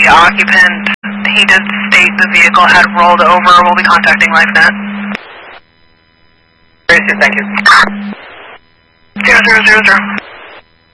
occupant. He did state the vehicle had rolled over. We'll be contacting LifeNet. Thank you. 0000.